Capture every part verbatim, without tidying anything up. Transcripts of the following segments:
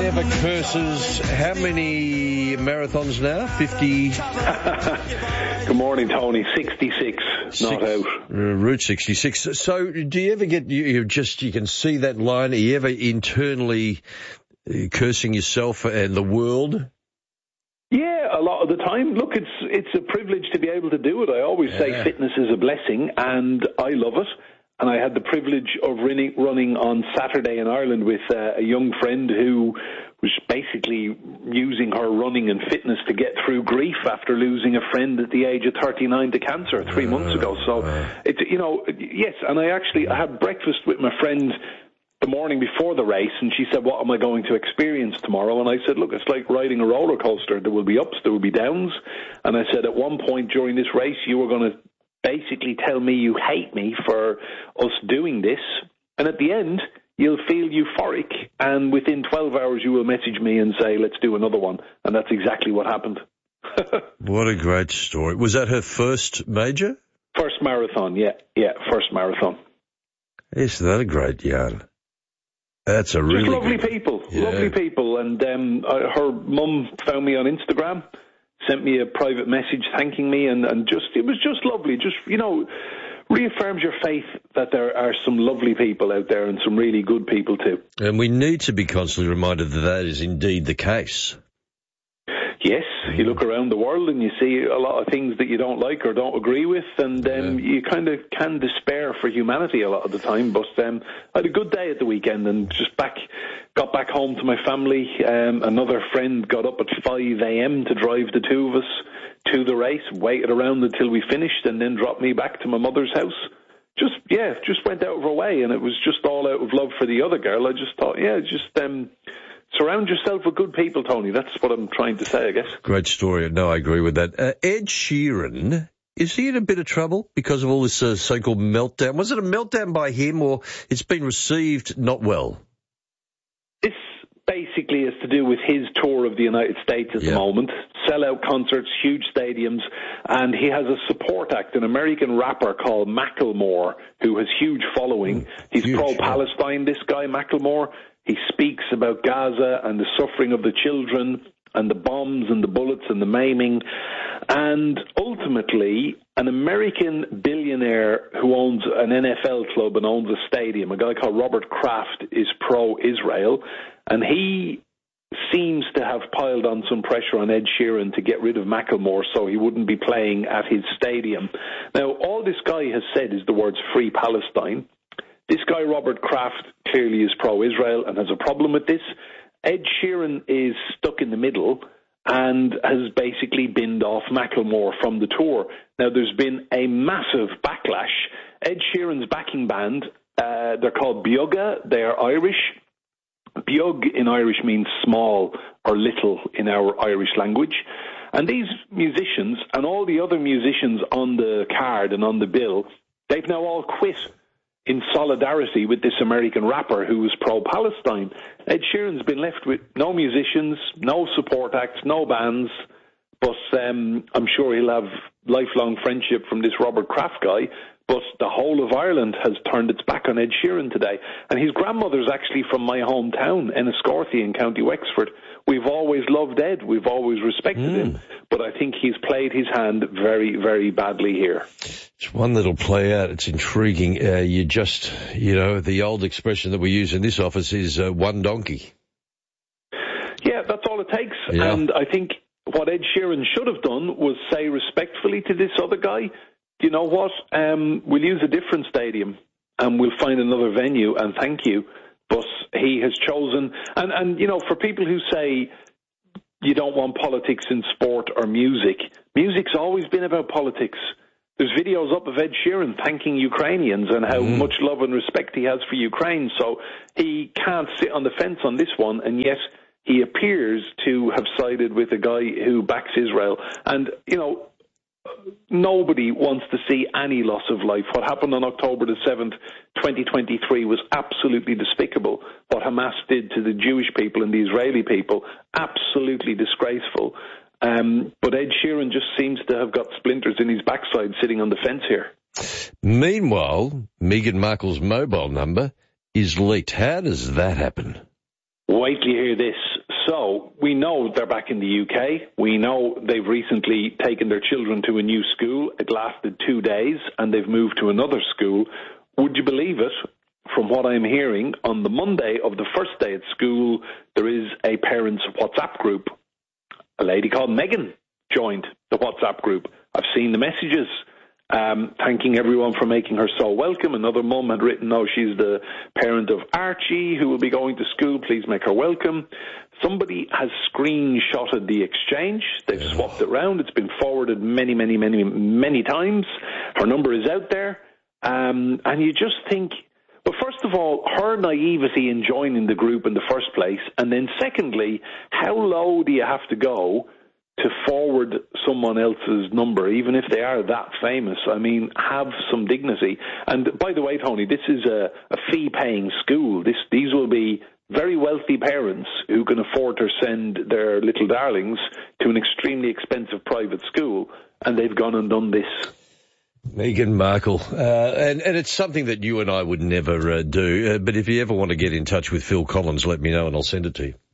never curses. How many marathons now? fifty? Good morning, Tony. sixty-six, Six, not out. Uh, Route sixty-six. So do you ever get, you, you just, you can see that line, are you ever internally uh, cursing yourself and the world? Yeah, a lot of the time. Look, it's it's a privilege to be able to do it. I always Yeah. say fitness is a blessing, and I love it. And I had the privilege of running, running on Saturday in Ireland with uh, a young friend who was basically using her running and fitness to get through grief after losing a friend at the age of thirty-nine to cancer three uh, months ago. So, uh, it's, you know, yes, and I actually I had breakfast with my friend the morning before the race, and she said, what am I going to experience tomorrow? And I said, look, it's like riding a roller coaster. There will be ups, there will be downs. And I said, at one point during this race, you were going to basically tell me you hate me for us doing this, and at the end you'll feel euphoric, and within twelve hours you will message me and say, let's do another one. And that's exactly what happened. What a great story. Was that her first major? First marathon, yeah, yeah, first marathon. Isn't that a great yarn? That's a really Just lovely good... people, yeah. lovely people. And um, her mum found me on Instagram, sent me a private message thanking me, and, and just it was just lovely. Just, you know, reaffirms your faith that there are some lovely people out there and some really good people too. And we need to be constantly reminded that that is indeed the case. Yes, you look around the world and you see a lot of things that you don't like or don't agree with, and um, yeah. you kind of can despair for humanity a lot of the time. But um, I had a good day at the weekend and just back, got back home to my family. Um, another friend got up at five a.m. to drive the two of us to the race, waited around until we finished, and then dropped me back to my mother's house. Just, yeah, just went out of her way, and it was just all out of love for the other girl. I just thought, yeah, just... Um, surround yourself with good people, Tony. That's what I'm trying to say, I guess. Great story. No, I agree with that. Uh, Ed Sheeran, is he in a bit of trouble because of all this uh, so-called meltdown? Was it a meltdown by him, or it's been received not well? This basically is to do with his tour of the United States at yeah. the moment. Sell-out concerts, huge stadiums, and he has a support act, an American rapper called Macklemore, who has huge following. Mm, He's huge, pro-Palestine, yeah. this guy, Macklemore. He speaks about Gaza and the suffering of the children and the bombs and the bullets and the maiming. And ultimately, an American billionaire who owns an N F L club and owns a stadium, a guy called Robert Kraft, is pro-Israel. And he seems to have piled on some pressure on Ed Sheeran to get rid of Macklemore so he wouldn't be playing at his stadium. Now, all this guy has said is the words Free Palestine. This guy, Robert Kraft, clearly is pro-Israel and has a problem with this. Ed Sheeran is stuck in the middle and has basically binned off Macklemore from the tour. Now, there's been a massive backlash. Ed Sheeran's backing band, uh, they're called Bioga. They are Irish. Biog in Irish means small or little in our Irish language. And these musicians and all the other musicians on the card and on the bill, they've now all quit in solidarity with this American rapper who was pro-Palestine. Ed Sheeran's been left with no musicians, no support acts, no bands, but um, I'm sure he'll have lifelong friendship from this Robert Kraft guy. But the whole of Ireland has turned its back on Ed Sheeran today. And his grandmother's actually from my hometown, Enniscorthy in County Wexford. We've always loved Ed. We've always respected mm. him. But I think he's played his hand very, very badly here. It's one that'll play out. It's intriguing. Uh, you just, you know, the old expression that we use in this office is uh, one donkey. Yeah, that's all it takes. Yeah. And I think what Ed Sheeran should have done was say respectfully to this other guy, you know what, um, we'll use a different stadium and we'll find another venue and thank you. But he has chosen, and, and you know, for people who say you don't want politics in sport or music, music's always been about politics. There's videos up of Ed Sheeran thanking Ukrainians and how mm. much love and respect he has for Ukraine. So he can't sit on the fence on this one, and yet he appears to have sided with a guy who backs Israel. And, you know, nobody wants to see any loss of life. What happened on October the seventh, twenty twenty-three was absolutely despicable. What Hamas did to the Jewish people and the Israeli people, absolutely disgraceful. Um, but Ed Sheeran just seems to have got splinters in his backside sitting on the fence here. Meanwhile, Meghan Markle's mobile number is leaked. How does that happen? Wait till you hear this. So, we know they're back in the U K. We know they've recently taken their children to a new school. It lasted two days, and they've moved to another school. Would you believe it? From what I'm hearing, on the Monday of the first day at school, there is a parents' WhatsApp group. A lady called Megan joined the WhatsApp group. I've seen the messages. Um, thanking everyone for making her so welcome. Another mum had written, oh, she's the parent of Archie who will be going to school. Please make her welcome. Somebody has screenshotted the exchange. They've yeah. swapped it around. It's been forwarded many, many, many, many times. Her number is out there. Um, and you just think, well, first of all, her naivety in joining the group in the first place. And then secondly, how low do you have to go to forward someone else's number, even if they are that famous? I mean, have some dignity. And by the way, Tony, this is a, a fee-paying school. This, these will be very wealthy parents who can afford to send their little darlings to an extremely expensive private school, and they've gone and done this. Meghan Markle. Uh, and, and it's something that you and I would never uh, do. Uh, but if you ever want to get in touch with Phil Collins, let me know and I'll send it to you.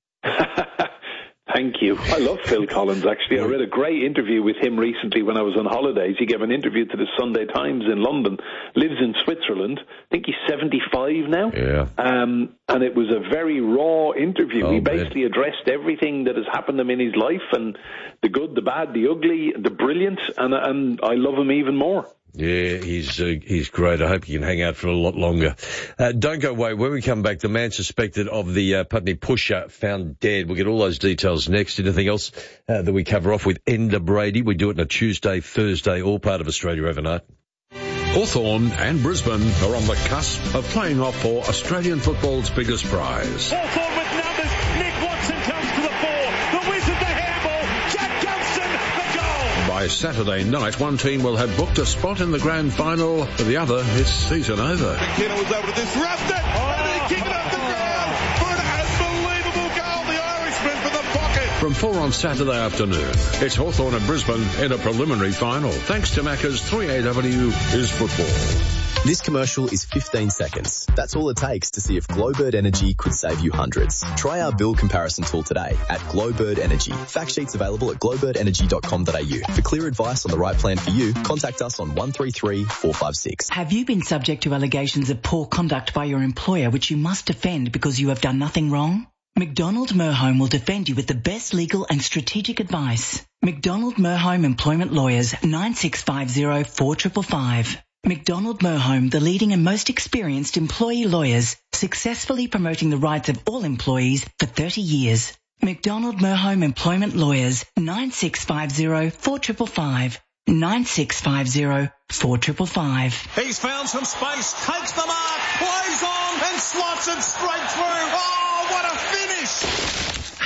Thank you. I love Phil Collins, actually. I read a great interview with him recently when I was on holidays. He gave an interview to the Sunday Times in London, lives in Switzerland. I think he's seventy-five now. Yeah. Um, and it was a very raw interview. Oh, he basically man. addressed everything that has happened to him in his life, and the good, the bad, the ugly, the brilliant, and, and I love him even more. Yeah, he's uh, he's great. I hope he can hang out for a lot longer. Uh, don't go away. When we come back, the man suspected of the uh, Putney pusher found dead. We'll get all those details next. Anything else uh, that we cover off with Enda Brady? We do it on a Tuesday, Thursday, all part of Australia overnight. Hawthorn and Brisbane are on the cusp of playing off for Australian football's biggest prize. Hawthorn with numbers. Nick Watson comes to the fore. The Wizard, the handball. Jack Johnston, the goal. By Saturday night, one team will have booked a spot in the grand final. For the other, it's season over. McKenna was able to disrupt it. Oh. And he kicked it off the ground for an unbelievable goal. The Irishman for the pocket. From four on Saturday afternoon, it's Hawthorn and Brisbane in a preliminary final. Thanks to Macca's three A W is football. This commercial is fifteen seconds. That's all it takes to see if Glowbird Energy could save you hundreds. Try our bill comparison tool today at Glowbird Energy. Fact sheets available at glowbird energy dot com dot a u. For clear advice on the right plan for you, contact us on one three three, four five six. Have you been subject to allegations of poor conduct by your employer which you must defend because you have done nothing wrong? McDonald Merhome will defend you with the best legal and strategic advice. McDonald Merhome Employment Lawyers, nine six five zero, four five five five. McDonald Merhome, the leading and most experienced employee lawyers, successfully promoting the rights of all employees for thirty years. McDonald Merhome Employment Lawyers, nine six five zero, four five five five. nine six five zero, four five five five. He's found some space, takes the mark, plays on and slots it straight through. Oh, what a finish!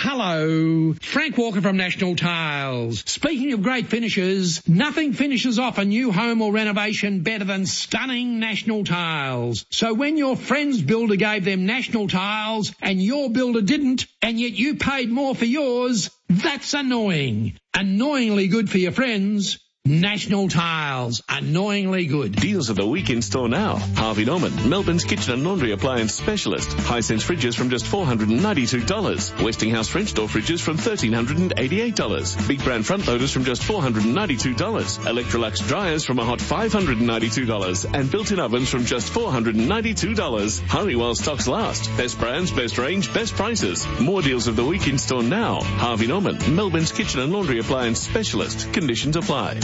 Hello, Frank Walker from National Tiles. Speaking of great finishes, nothing finishes off a new home or renovation better than stunning National Tiles. So when your friend's builder gave them National Tiles and your builder didn't, and yet you paid more for yours, that's annoying. Annoyingly good for your friends. National Tiles, annoyingly good. Deals of the week in store now. Harvey Norman, Melbourne's kitchen and laundry appliance specialist. Hisense fridges from just four hundred ninety-two dollars. Westinghouse French door fridges from one thousand three hundred eighty-eight dollars. Big brand front loaders from just four hundred ninety-two dollars. Electrolux dryers from a hot five hundred ninety-two dollars. And built-in ovens from just four hundred ninety-two dollars. Hurry while stocks last. Best brands, best range, best prices. More deals of the week in store now. Harvey Norman, Melbourne's kitchen and laundry appliance specialist. Conditions apply.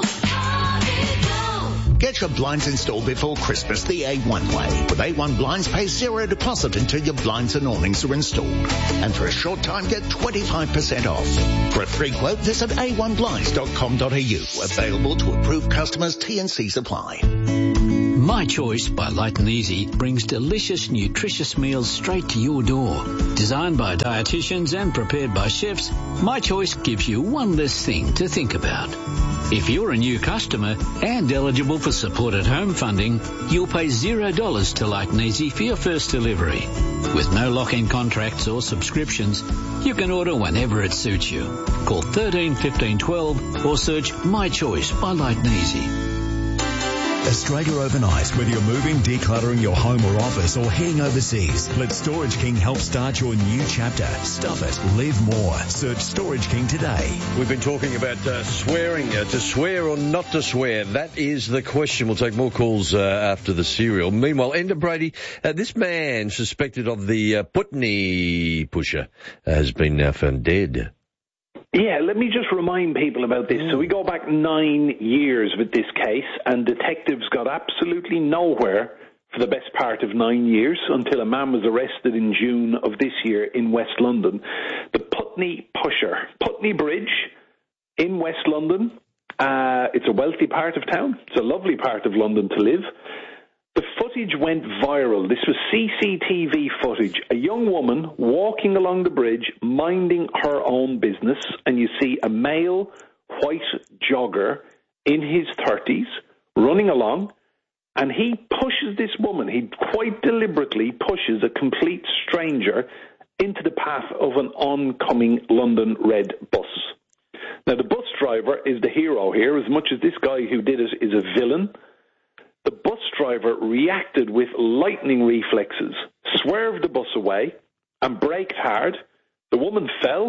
Get your blinds installed before Christmas the A one way. With A one Blinds, pay zero deposit until your blinds and awnings are installed. And for a short time, get twenty-five percent off. For a free quote, visit a one blinds dot com dot a u. Available to approved customers, T and C's apply. My Choice by Light and Easy brings delicious, nutritious meals straight to your door. Designed by dietitians and prepared by chefs, My Choice gives you one less thing to think about. If you're a new customer and eligible for supported home funding, you'll pay zero dollars to Light and Easy for your first delivery. With no lock-in contracts or subscriptions, you can order whenever it suits you. Call thirteen fifteen twelve or search My Choice by Light and Easy. Australia overnight, whether you're moving, decluttering your home or office, or heading overseas, let Storage King help start your new chapter. Stuff it. Live more. Search Storage King today. We've been talking about uh, swearing, uh, to swear or not to swear. That is the question. We'll take more calls uh, after the serial. Meanwhile, Enda Brady, uh, this man suspected of the uh, Putney pusher uh, has been now found dead. Yeah, let me just remind people about this. So we go back nine years with this case, and detectives got absolutely nowhere for the best part of nine years until a man was arrested in June of this year in West London. The Putney pusher. Putney Bridge in West London. Uh, it's a wealthy part of town. It's a lovely part of London to live. The footage went viral. This was C C T V footage. A young woman walking along the bridge, minding her own business, and you see a male white jogger in his thirties running along, and he pushes this woman. He quite deliberately pushes a complete stranger into the path of an oncoming London Red bus. Now, the bus driver is the hero here, as much as this guy who did it is a villain. The bus driver reacted with lightning reflexes, swerved the bus away, and braked hard. The woman fell.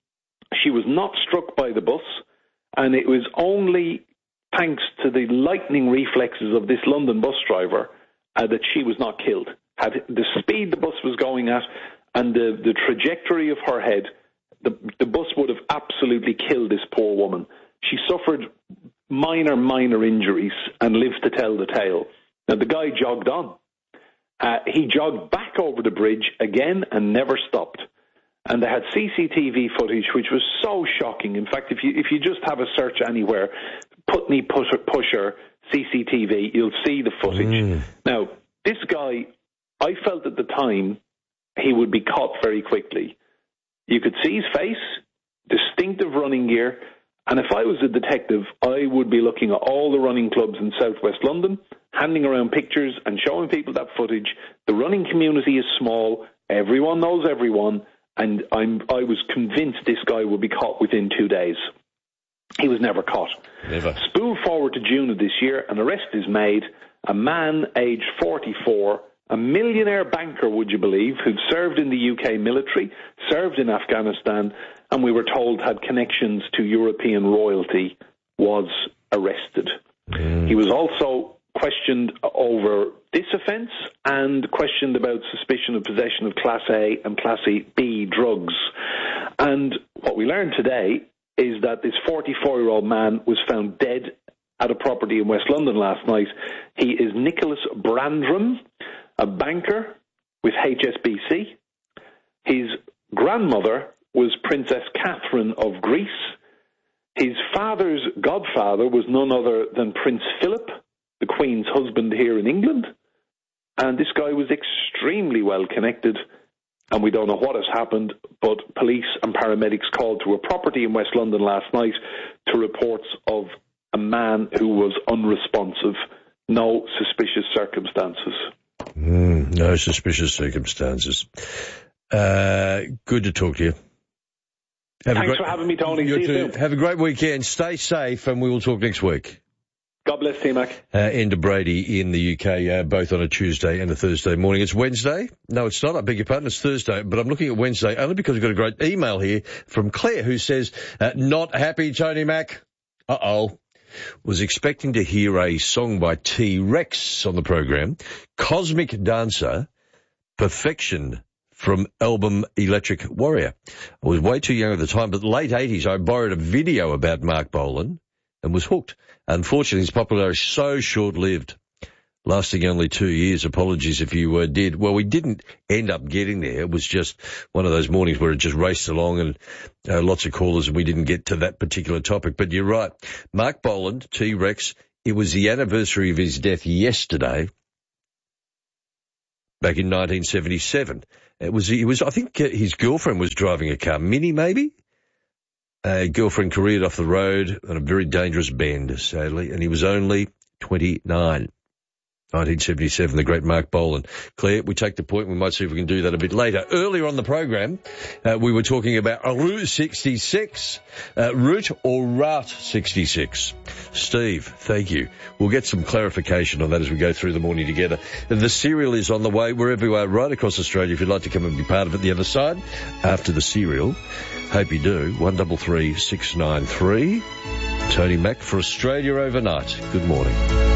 She was not struck by the bus, and it was only thanks to the lightning reflexes of this London bus driver uh, that she was not killed. Had the speed the bus was going at and the, the trajectory of her head, the, the bus would have absolutely killed this poor woman. She suffered minor, minor injuries and lived to tell the tale. Now, the guy jogged on. Uh, he jogged back over the bridge again and never stopped. And they had C C T V footage, which was so shocking. In fact, if you if you just have a search anywhere, Putney pusher, pusher C C T V, you'll see the footage. Mm. Now, this guy, I felt at the time he would be caught very quickly. You could see his face, distinctive running gear, and if I was a detective, I would be looking at all the running clubs in southwest London, handing around pictures and showing people that footage. The running community is small. Everyone knows everyone. And I'm, I was convinced this guy would be caught within two days. He was never caught. Never. Spool forward to June of this year, an arrest is made. A man aged forty-four, a millionaire banker, would you believe, who'd served in the U K military, served in Afghanistan, and we were told had connections to European royalty, was arrested. Mm. He was also questioned over this offence and questioned about suspicion of possession of Class A and Class B drugs. And what we learned today is that this forty-four-year-old man was found dead at a property in West London last night. He is Nicholas Brandram, a banker with H S B C. His grandmother was Princess Catherine of Greece. His father's godfather was none other than Prince Philip, the Queen's husband here in England. And this guy was extremely well connected, and we don't know what has happened, but police and paramedics called to a property in West London last night to reports of a man who was unresponsive. No suspicious circumstances. Mm, no suspicious circumstances. Uh, good to talk to you. Have Thanks great, for having me, Tony. You See too. you soon. Have a great weekend. Stay safe, and we will talk next week. God bless T-Mac. Uh, Enda Brady in the U K, uh, both on a Tuesday and a Thursday morning. It's Wednesday. No, it's not. I beg your pardon. It's Thursday. But I'm looking at Wednesday only because we've got a great email here from Claire who says, uh, not happy, Tony Mac. Uh-oh. Was expecting to hear a song by T-Rex on the program. Cosmic Dancer, Perfection, from album Electric Warrior. I was way too young at the time, but late eighties, I borrowed a video about Mark Bolan and was hooked. Unfortunately, his popularity is so short-lived, lasting only two years. Apologies if you uh, did. Well, we didn't end up getting there. It was just one of those mornings where it just raced along and uh, lots of callers, and we didn't get to that particular topic. But you're right. Mark Bolan, T-Rex, it was the anniversary of his death yesterday, back in nineteen seventy-seven. It was, it was, I think uh, his girlfriend was driving a car, Mini maybe? A girlfriend careered off the road on a very dangerous bend, sadly, and he was only twenty-nine. nineteen seventy-seven, the great Mark Bolan. Claire, we take the point. We might see if we can do that a bit later. Earlier on the program, uh, we were talking about Route sixty-six, uh, Route or Route sixty-six. Steve, thank you. We'll get some clarification on that as we go through the morning together. The cereal is on the way wherever you are right across Australia. If you'd like to come and be part of it the other side, after the cereal, hope you do. one three three six nine three. Tony Mack for Australia Overnight. Good morning.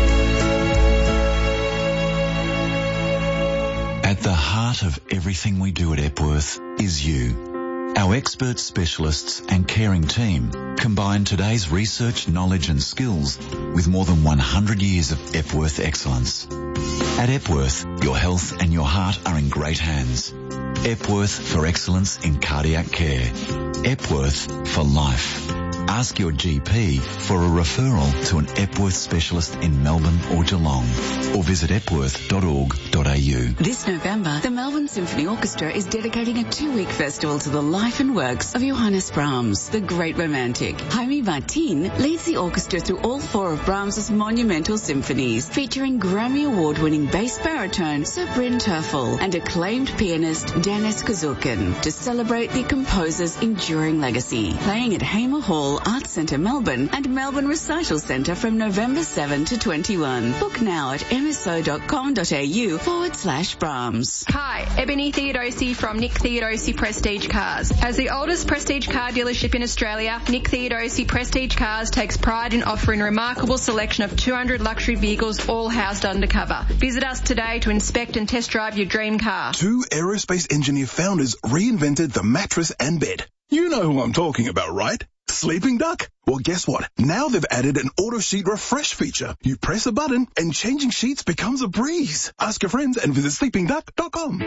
At the heart of everything we do at Epworth is you. Our expert specialists and caring team combine today's research, knowledge and skills with more than one hundred years of Epworth excellence. At Epworth, your health and your heart are in great hands. Epworth for excellence in cardiac care. Epworth for life. Ask your G P for a referral to an Epworth specialist in Melbourne or Geelong, or visit epworth dot org dot a u. This November, the Melbourne Symphony Orchestra is dedicating a two-week festival to the life and works of Johannes Brahms, the great romantic. Jaime Martin leads the orchestra through all four of Brahms's monumental symphonies, featuring Grammy Award-winning bass baritone Sir Bryn Terfel and acclaimed pianist Dennis Kazulkin, to celebrate the composer's enduring legacy. Playing at Hamer Hall, Arts Centre Melbourne and Melbourne Recital Centre from November seventh to twenty-first. Book now at mso.com.au forward slash Brahms. Hi, Ebony Theodosi from Nick Theodosi Prestige Cars. As the oldest prestige car dealership in Australia, Nick Theodosi Prestige Cars takes pride in offering a remarkable selection of two hundred luxury vehicles, all housed under cover. Visit us today to inspect and test drive your dream car. Two aerospace engineer founders reinvented the mattress and bed. You know who I'm talking about, right? Sleeping Duck? Well, guess what? Now they've added an auto sheet refresh feature. You press a button and changing sheets becomes a breeze. Ask your friends and visit sleeping duck dot com.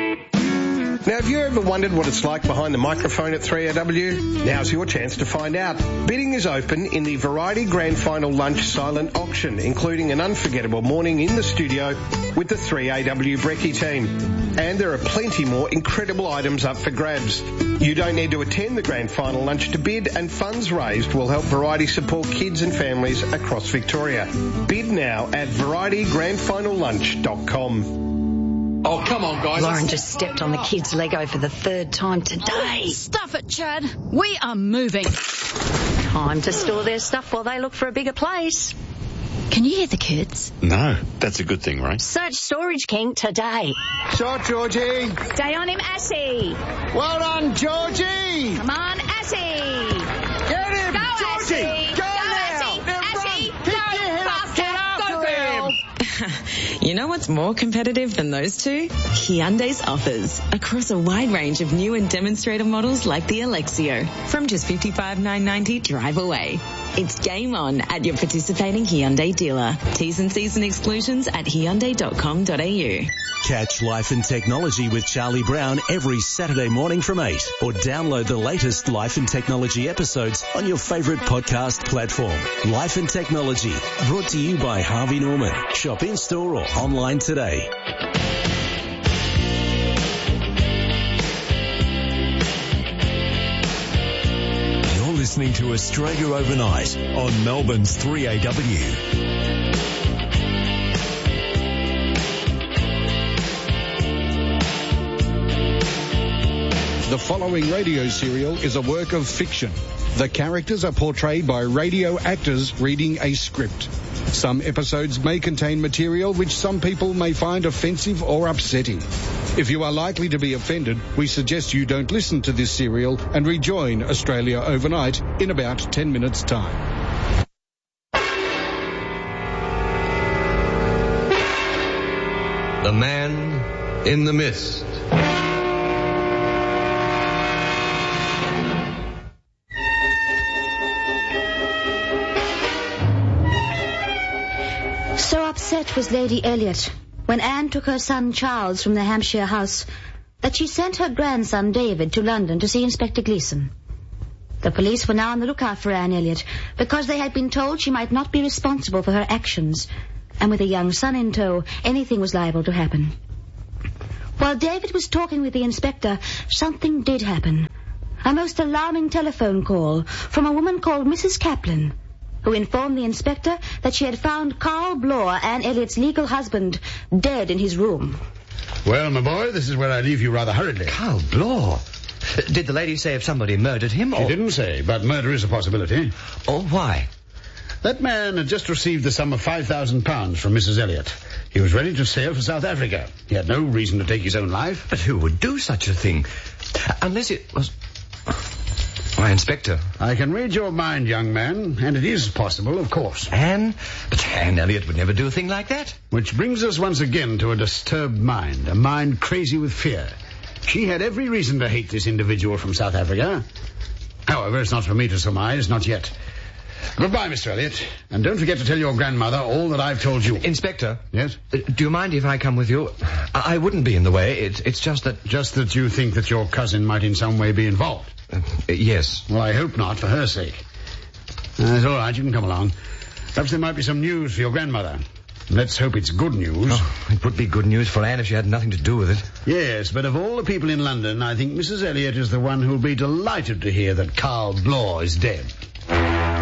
Now, have you ever wondered what it's like behind the microphone at three A W? Now's your chance to find out. Bidding is open in the Variety Grand Final Lunch Silent Auction, including an unforgettable morning in the studio with the three A W Brekkie team. And there are plenty more incredible items up for grabs. You don't need to attend the Grand Final Lunch to bid, and funds raised will help Variety support kids and families across Victoria. Bid now at variety grand final lunch dot com. Oh, come on, guys. Lauren just stepped on the kids' Lego for the third time today. Stuff it, Chad. We are moving. Time to store their stuff while they look for a bigger place. Can you hear the kids? No, that's a good thing, right? Search Storage King today. Shot, Georgie. Stay on him, Assie. Well done, Georgie. Come on, Assie. Get him, Go, Georgie. Assie. Go, Go, now. Assie. Now Assie. run. Go, Pick your head up. Get after him. You know what's more competitive than those two? Hyundai's offers across a wide range of new and demonstrator models like the Alexio from just fifty-five thousand nine hundred ninety dollars drive away. It's game on at your participating Hyundai dealer. T's and C's and exclusions at hyundai dot com dot a u. Catch Life and Technology with Charlie Brown every Saturday morning from eight, or download the latest Life and Technology episodes on your favourite podcast platform. Life and Technology, brought to you by Harvey Norman. Shop in-store or online today. You're listening to Australia Overnight on Melbourne's three A W. The following radio serial is a work of fiction. The characters are portrayed by radio actors reading a script. Some episodes may contain material which some people may find offensive or upsetting. If you are likely to be offended, we suggest you don't listen to this serial and rejoin Australia Overnight in about ten minutes' time. The Man in the Mist. So upset was Lady Elliot when Anne took her son Charles from the Hampshire house that she sent her grandson David to London to see Inspector Gleeson. The police were now on the lookout for Anne Elliot because they had been told she might not be responsible for her actions, and with a young son in tow, anything was liable to happen. While David was talking with the inspector, something did happen. A most alarming telephone call from a woman called Missus Kaplan. who informed the inspector that she had found Carl Bloor, Anne Elliott's legal husband, dead in his room. Well, my boy, this is where I leave you rather hurriedly. Carl Bloor? Did the lady say if somebody murdered him, or... She didn't say, but murder is a possibility. Oh, why? That man had just received the sum of five thousand pounds from Missus Elliott. He was ready to sail for South Africa. He had no reason to take his own life. But who would do such a thing? Unless it was... Why, Inspector. I can read your mind, young man, and it is possible, of course. Anne? But Anne Elliott would never do a thing like that. Which brings us once again to a disturbed mind, a mind crazy with fear. She had every reason to hate this individual from South Africa. However, it's not for me to surmise, not yet. Goodbye, Mister Elliott, and don't forget to tell your grandmother all that I've told you. Inspector? Yes? Uh, do you mind if I come with you? I, I wouldn't be in the way. It's, it's just that... Just that you think that your cousin might in some way be involved? Uh, yes. Well, I hope not, for her sake. Uh, it's all right, you can come along. Perhaps there might be some news for your grandmother. Let's hope it's good news. Oh, it would be good news for Anne if she had nothing to do with it. Yes, but of all the people in London, I think Missus Elliott is the one who'll be delighted to hear that Carl Bloor is dead.